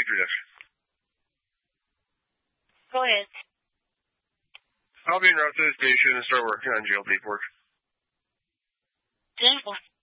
through this. Go ahead. I'll be en route to the station and start working on jail paperwork. Simple.